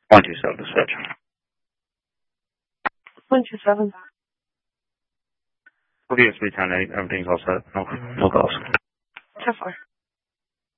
127 dispatch. 127. DSP 10-8, everything's all set. No calls. 10-4.